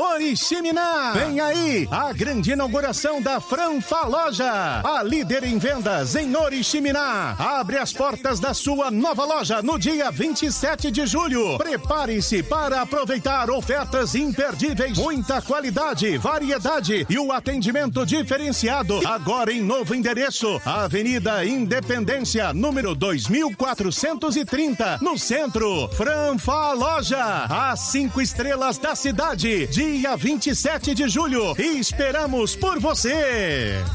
Oriximiná. Vem aí a grande inauguração da Franfa Loja, a líder em vendas em Oriximiná. Abre as portas da sua nova loja no dia 27 de julho. Prepare-se para aproveitar ofertas imperdíveis, muita qualidade, variedade e o atendimento diferenciado. Agora em novo endereço, Avenida Independência, número 2430, no centro. Franfa Loja, as 5 estrelas da cidade, dia 27 de julho. E esperamos por você.